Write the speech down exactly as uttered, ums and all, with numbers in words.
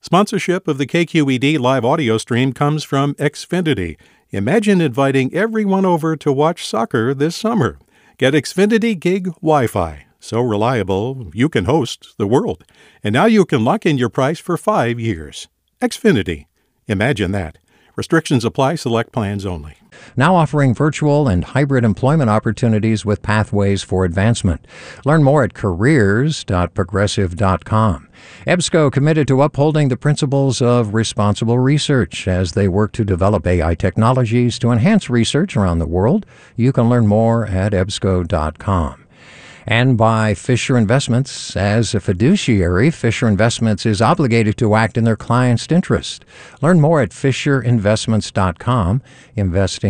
Sponsorship of the K Q E D live audio stream comes from Xfinity. Imagine inviting everyone over to watch soccer this summer. Get Xfinity Gig Wi-Fi. So reliable, you can host the world. And now you can lock in your price for five years. Xfinity. Imagine that. Restrictions apply. Select plans only. Now offering virtual and hybrid employment opportunities with pathways for advancement. Learn more at careers dot progressive dot com. EBSCO committed to upholding the principles of responsible research as they work to develop A I technologies to enhance research around the world. You can learn more at ebsco dot com. And by Fisher Investments. As a fiduciary, Fisher Investments is obligated to act in their client's interest. Learn more at fisher investments dot com. Investing